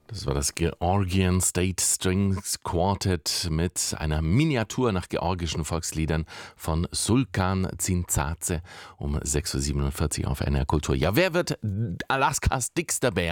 Das war das Georgian State Strings Quartet mit einer Miniatur nach georgischen Volksliedern von Sulkan Zintzadze um 6:47 Uhr auf NR Kultur. Ja, wer wird Alaskas dickster Bär?